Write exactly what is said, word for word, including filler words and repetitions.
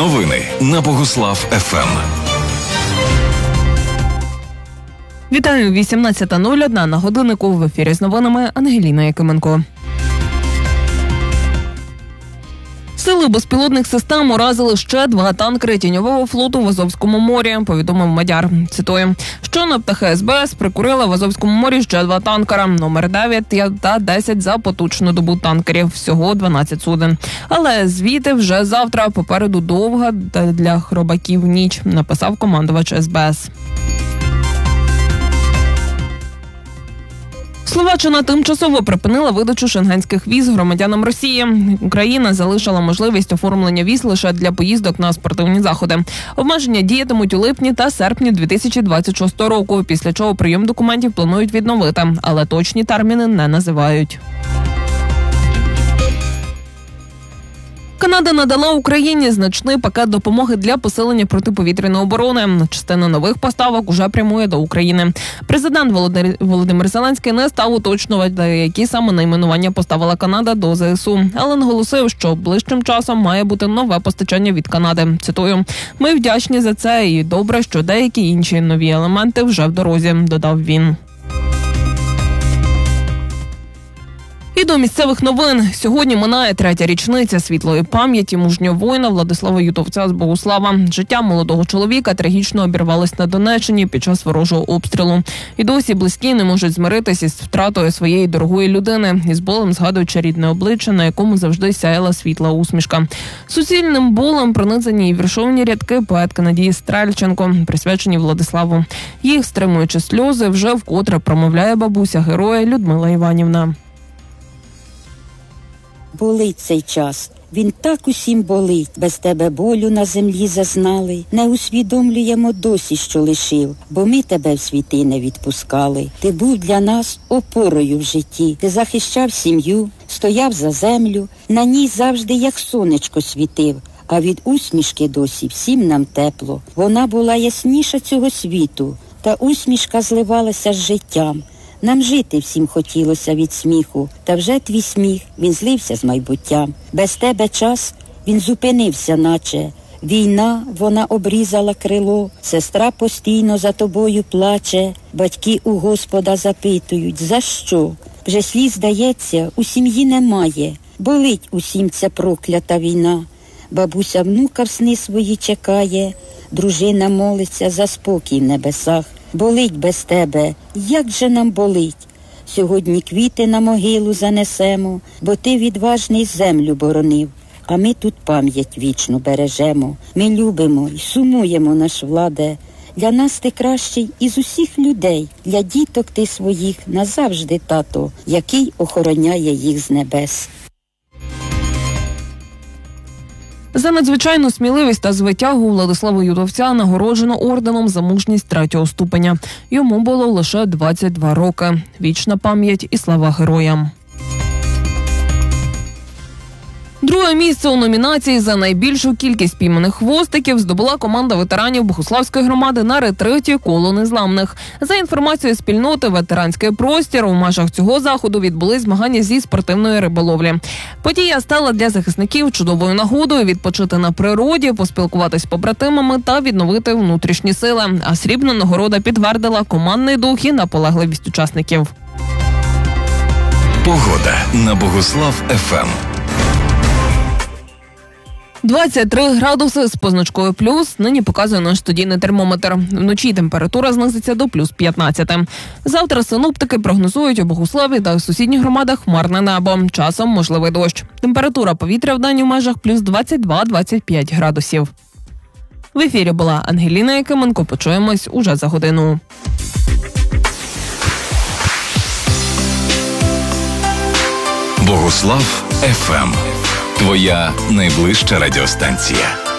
Новини на Богуслав еф ем. Вітаю, вісімнадцята нуль одна на годиннику. В ефірі з новинами Ангеліна Якименко. Сили безпілотних систем уразили ще два танкери тіньового флоту в Азовському морі, повідомив Мадяр. Цитую. Щойно птахи ес бе ес прикурили в Азовському морі ще два танкера, номер дев'ять та десять за потужну добу танкерів, всього дванадцять суден. Але звіти вже завтра, попереду довга для хробаків ніч, написав командувач ес бе ес. Словаччина тимчасово припинила видачу шенгенських віз громадянам Росії. Україна залишила можливість оформлення віз лише для поїздок на спортивні заходи. Обмеження діятимуть у липні та серпні дві тисячі двадцять шостого року, після чого прийом документів планують відновити, але точні терміни не називають. Канада надала Україні значний пакет допомоги для посилення протиповітряної оборони. Частина нових поставок уже прямує до України. Президент Володимир Зеленський не став уточнювати, які саме найменування поставила Канада до зе ес у, але наголосив, що ближчим часом має бути нове постачання від Канади. Цитую: «Ми вдячні за це і добре, що деякі інші нові елементи вже в дорозі», – додав він. І до місцевих новин. Сьогодні минає третя річниця світлої пам'яті мужнього воїна Владислава Ютовця з Богуслава. Життя молодого чоловіка трагічно обірвалось на Донеччині під час ворожого обстрілу. І досі близькі не можуть змиритися із втратою своєї дорогої людини, із болем згадуючи рідне обличчя, на якому завжди сяяла світла усмішка. Суцільним болем пронизані і віршовані рядки поетки Надії Стрельченко, присвячені Владиславу. Їх, стримуючи сльози, вже вкотре промовляє бабуся героя Людмила Іванівна. Болить цей час, він так усім болить, без тебе болю на землі зазнали. Не усвідомлюємо досі, що лишив, бо ми тебе в світи не відпускали. Ти був для нас опорою в житті, ти захищав сім'ю, стояв за землю, на ній завжди як сонечко світив. А від усмішки досі всім нам тепло. Вона була ясніша цього світу, та усмішка зливалася з життям. Нам жити всім хотілося від сміху, та вже твій сміх, він злився з майбуттям. Без тебе час, він зупинився наче. Війна, вона обрізала крило, сестра постійно за тобою плаче. Батьки у Господа запитують, за що? Вже сліз, здається, у сім'ї немає. Болить усім ця проклята війна. Бабуся внука в сни свої чекає, дружина молиться за спокій в небесах. Болить без тебе, як же нам болить. Сьогодні квіти на могилу занесемо, бо ти відважний землю боронив, а ми тут пам'ять вічну бережемо. Ми любимо і сумуємо, наш Владе. Для нас ти кращий із усіх людей, для діток ти своїх назавжди тато, який охороняє їх з небес. За надзвичайну сміливість та звитягу Владислава Ютовця нагороджено орденом за мужність третього ступеня. Йому було лише двадцять два роки. Вічна пам'ять і слава героям. Друге місце у номінації за найбільшу кількість пійманих хвостиків здобула команда ветеранів Богуславської громади на ретриті «Коло незламних». За інформацією спільноти «Ветеранський простір», у межах цього заходу відбулись змагання зі спортивної риболовлі. Подія стала для захисників чудовою нагодою відпочити на природі, поспілкуватись з побратимами та відновити внутрішні сили. А срібна нагорода підтвердила командний дух і наполегливість учасників. Погода на Богуслав еф ем. двадцять три градуси з позначкою плюс нині показує наш студійний термометр. Вночі температура знизиться до плюс п'ятнадцяти. Завтра синоптики прогнозують у Богуславі та сусідніх громадах хмарне небо. Часом можливий дощ. Температура повітря в день у межах плюс двадцять два - двадцять п'ять градусів. В ефірі була Ангеліна Якименко. Почуємось уже за годину. Богуслав еф ем. Твоя найближча радіостанція.